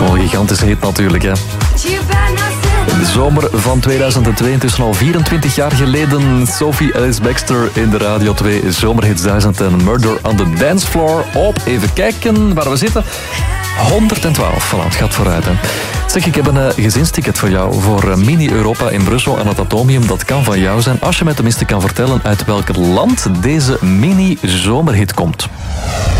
Zo'n gigantische hit natuurlijk, hè. In de zomer van 2002, intussen al 24 jaar geleden, Sophie Ellis Bextor in de Radio 2 Zomerhits 1000 en Murder on the Dance Floor op, even kijken waar we zitten, 112. Voilà, het gaat vooruit, hè. Zeg, ik heb een gezinsticket voor jou voor Mini-Europa in Brussel en het Atomium. Dat kan van jou zijn als je mij tenminste kan vertellen uit welk land deze mini-zomerhit komt.